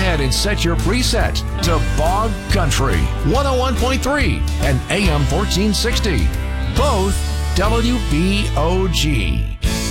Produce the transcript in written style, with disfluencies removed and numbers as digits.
ahead and set your preset to Bog Country 101.3 and AM 1460. Both WBOG.